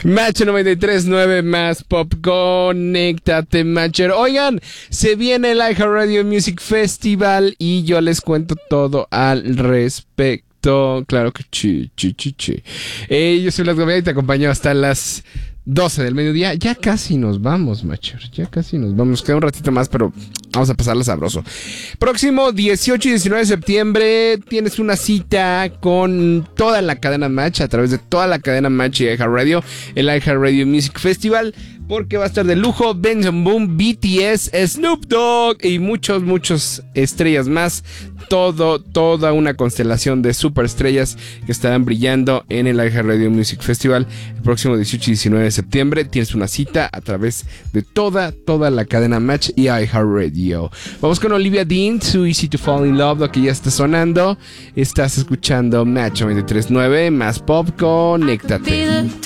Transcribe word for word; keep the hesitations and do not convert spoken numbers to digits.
Match noventa y tres punto nueve más pop, conéctate, Matcher. Oigan, se viene el iHeartRadio Music Festival y yo les cuento todo al respecto. Claro que chi, chi, chi, chi. Eh, yo soy Las Gomera y te acompaño hasta las doce del mediodía. Ya casi nos vamos, Matcher. Ya casi nos vamos. Queda un ratito más, pero vamos a pasarla sabroso. Próximo dieciocho y diecinueve de septiembre tienes una cita con toda la cadena Match, a través de toda la cadena Match y iHeartRadio, el iHeartRadio Music Festival, porque va a estar de lujo Benjamin Boom, B T S, Snoop Dogg y muchos, muchos estrellas más. Todo, toda una constelación de superestrellas que estarán brillando en el iHeartRadio Music Festival el próximo dieciocho y diecinueve de septiembre. Tienes una cita a través de toda, toda la cadena Match y iHeartRadio. Vamos con Olivia Dean, Too Easy to Fall in Love, lo que ya está sonando. Estás escuchando Match noventa y tres punto nueve más pop, conéctate.